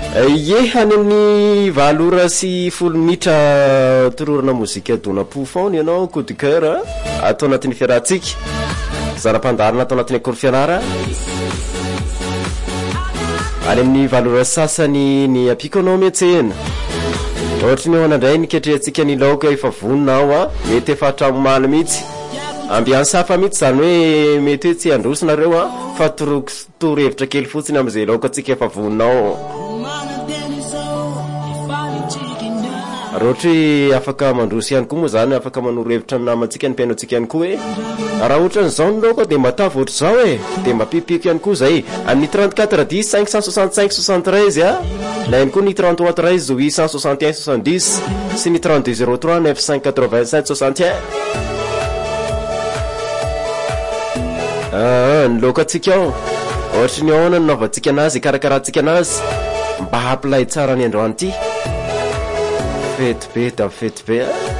Ye any amin'ny valora sy folo minitra tororana mozika dona pofon ianao coup de cœur atao anatin'ny fiarahantsika zara-pandarina atao anatin'ny akora fianara any amin'ny valora sasany ny apikonao miantsena ohatra ny ao anandray niketrehantsika ny laoka efa voninao a mety efa hatramomaly mihitsy ambiance hafa mihitsy zany hoe mety hoe tsy androsinareo a fa torohevitra kely fotsiny amin'izay laoka atsika efa voninao rohatry afaka mandrosy ihany koa moa zany afaka manoro-hevitra ny namantsika ny mpiaino antsika ihany koa hoe raha ohatra n'izao ny laoka dia matavy ohatra zao dia mapipiko ihany koa zay amin'ny 34 10 565 73 a la ihany koa ny 33 13 861 70 sy ny 32 03 95 87 61 ny laoka atsika ao ohatra ny ahoana ny naovantsika anazy karakarahantsika anazy mba hampilay tsara ny androany ity fety be da fety be